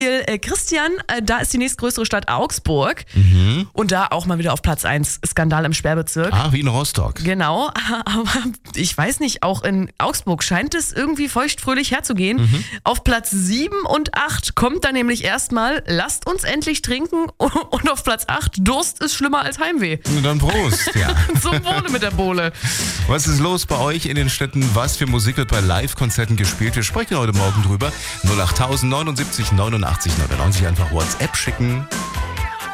Christian, da ist die nächstgrößere Stadt Augsburg. Und da auch mal wieder auf Platz 1, Skandal im Sperrbezirk. Ah, wie in Rostock. Genau, aber ich weiß nicht, auch in Augsburg scheint es irgendwie feuchtfröhlich herzugehen. Auf Platz 7 und 8 kommt dann nämlich erstmal, lasst uns endlich trinken, und auf Platz 8, Durst ist schlimmer als Heimweh. Und dann Prost. Ja. Zum Wohle mit der Bohle. Was ist los bei euch in den Städten? Was für Musik wird bei Live-Konzerten gespielt? Wir sprechen heute Morgen drüber. 08000 79 89 99, einfach WhatsApp schicken.